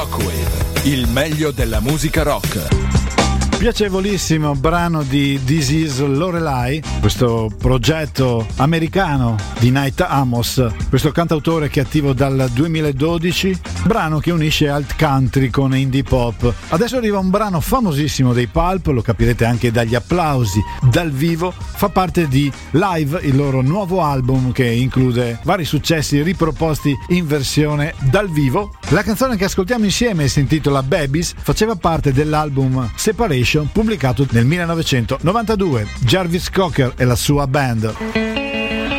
Rockwave, il meglio della musica rock. Piacevolissimo brano di This Is Lorelai, questo progetto americano di Night Amos, questo cantautore che è attivo dal 2012, brano che unisce alt country con indie pop. Adesso arriva un brano famosissimo dei Pulp, lo capirete anche dagli applausi dal vivo, fa parte di Live, il loro nuovo album che include vari successi riproposti in versione dal vivo. La canzone che ascoltiamo insieme si intitola Babies, faceva parte dell'album Separation pubblicato nel 1992. Jarvis Cocker e la sua band.